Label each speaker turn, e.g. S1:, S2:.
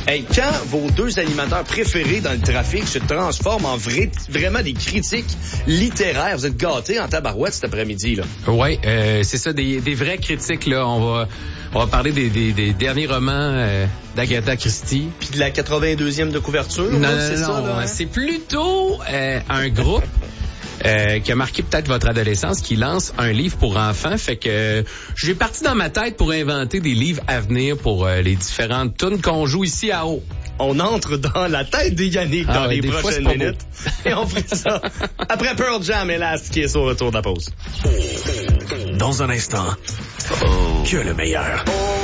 S1: Hey, quand vos deux animateurs préférés dans le trafic se transforment en vraiment des critiques littéraires, vous êtes gâtés en tabarouette cet après-midi, là.
S2: Oui, c'est ça, des vraies critiques, là. On va parler des derniers romans d'Agatha Christie.
S1: Puis de la 82e de couverture,
S2: non,
S1: c'est
S2: non,
S1: ça, là?
S2: C'est plutôt un groupe qui a marqué peut-être votre adolescence, qui lance un livre pour enfants. Fait que j'ai parti dans ma tête pour inventer des livres à venir pour les différentes tunes qu'on joue ici à Haut.
S1: On entre dans la tête de Yannick dans les prochaines minutes. Et on fait ça après Pearl Jam et Last qui est au retour de la pause.
S3: Dans un instant, que le meilleur.